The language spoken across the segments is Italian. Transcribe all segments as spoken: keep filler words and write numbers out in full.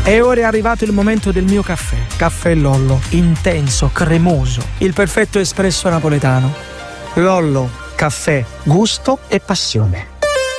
E ora è arrivato il momento del mio caffè. Caffè Lollo, intenso, cremoso, il perfetto espresso napoletano. Lollo, caffè, gusto e passione.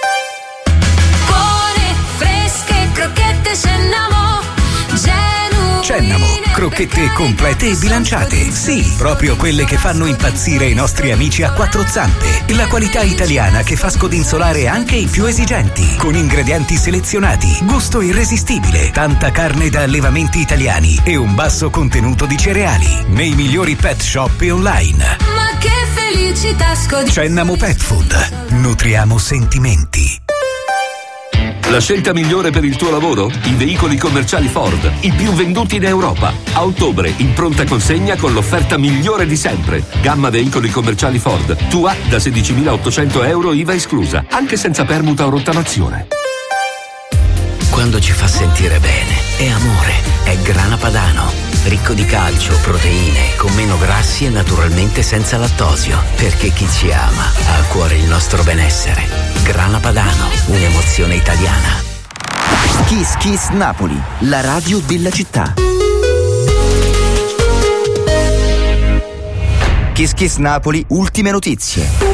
Buone, fresche, crocchette Cennamo, genuine. Cennamo, crocchette complete e bilanciate. Sì, proprio quelle che fanno impazzire i nostri amici a quattro zampe. La qualità italiana che fa scodinzolare anche i più esigenti. Con ingredienti selezionati, gusto irresistibile, tanta carne da allevamenti italiani e un basso contenuto di cereali. Nei migliori pet shop e online. Ma che felicità scodinzolare. Cennamo Pet Food. Nutriamo sentimenti. La scelta migliore per il tuo lavoro? I veicoli commerciali Ford, i più venduti in Europa. A ottobre, in pronta consegna con l'offerta migliore di sempre. Gamma veicoli commerciali Ford. Tua da sedicimilaottocento euro I V A esclusa, anche senza permuta o rottamazione. Quando ci fa sentire bene, è amore, è Grana Padano. Ricco di calcio, proteine, con meno grassi e naturalmente senza lattosio. Perché chi ci ama ha a cuore il nostro benessere. Grana Padano, un'emozione italiana. Kiss Kiss Napoli, la radio della città. Kiss Kiss Napoli, ultime notizie.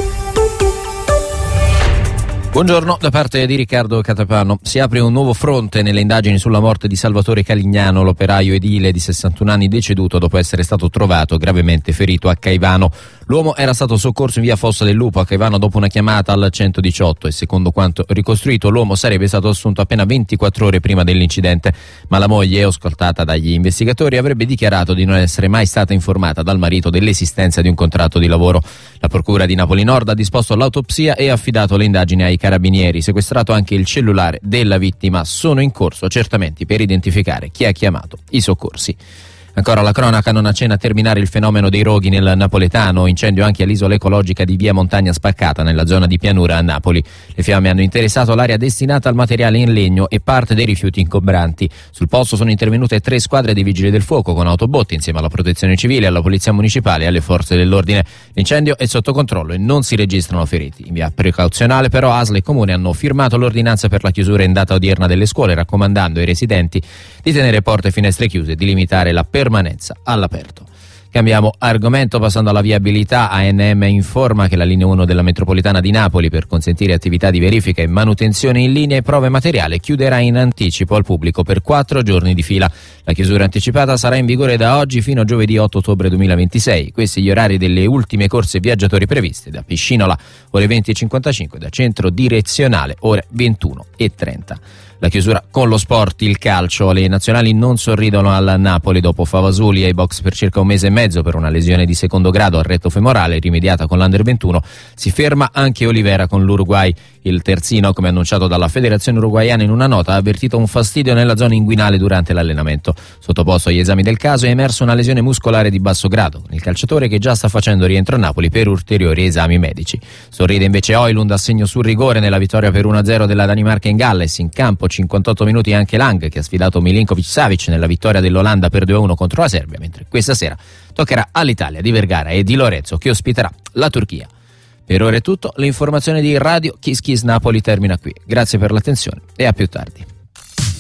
Buongiorno, da parte di Riccardo Catapano. Si apre un nuovo fronte nelle indagini sulla morte di Salvatore Calignano, l'operaio edile di sessantuno anni deceduto dopo essere stato trovato gravemente ferito a Caivano. L'uomo era stato soccorso in via Fossa del Lupo a Caivano dopo una chiamata al centodiciotto e secondo quanto ricostruito l'uomo sarebbe stato assunto appena ventiquattro ore prima dell'incidente, ma la moglie, ascoltata dagli investigatori, avrebbe dichiarato di non essere mai stata informata dal marito dell'esistenza di un contratto di lavoro. La procura di Napoli Nord ha disposto l'autopsia e affidato le indagini ai carabinieri. Sequestrato anche il cellulare della vittima. Sono in corso accertamenti per identificare chi ha chiamato i soccorsi. Ancora la cronaca, non accenna a terminare il fenomeno dei roghi nel napoletano, incendio anche all'isola ecologica di via Montagna Spaccata nella zona di pianura a Napoli. Le fiamme hanno interessato l'area destinata al materiale in legno e parte dei rifiuti ingombranti. Sul posto sono intervenute tre squadre dei vigili del fuoco con autobotti insieme alla protezione civile, alla polizia municipale e alle forze dell'ordine. L'incendio è sotto controllo e non si registrano feriti. In via precauzionale però A S L e Comune hanno firmato l'ordinanza per la chiusura in data odierna delle scuole, raccomandando ai residenti di tenere porte e finestre chiuse e di limitare la permanenza all'aperto. Cambiamo argomento passando alla viabilità. A N M informa che la linea uno della metropolitana di Napoli, per consentire attività di verifica e manutenzione in linea e prove materiali, chiuderà in anticipo al pubblico per quattro giorni di fila. La chiusura anticipata sarà in vigore da oggi fino a giovedì otto ottobre duemilaventisei. Questi gli orari delle ultime corse viaggiatori previste: da Piscinola ore venti e cinquantacinque, da Centro Direzionale ore ventuno e trenta. La chiusura con lo sport, il calcio. Le nazionali non sorridono al Napoli dopo Favasoli ai box per circa un mese e mezzo per una lesione di secondo grado al retto femorale rimediata con l'Under ventuno. Si ferma anche Olivera con l'Uruguay. Il terzino, come annunciato dalla federazione uruguaiana in una nota, ha avvertito un fastidio nella zona inguinale durante l'allenamento. Sottoposto agli esami del caso è emersa una lesione muscolare di basso grado, con il calciatore che già sta facendo rientro a Napoli per ulteriori esami medici. Sorride invece Højlund a segno sul rigore nella vittoria per uno a zero della Danimarca in Galles. In campo cinquantotto minuti anche Lang, che ha sfidato Milinkovic-Savic nella vittoria dell'Olanda per due a uno contro la Serbia, mentre questa sera toccherà all'Italia di Vergara e di Lorenzo, che ospiterà la Turchia. Per ora è tutto, l'informazione di Radio Kiss Kiss Napoli termina qui. Grazie per l'attenzione e a più tardi.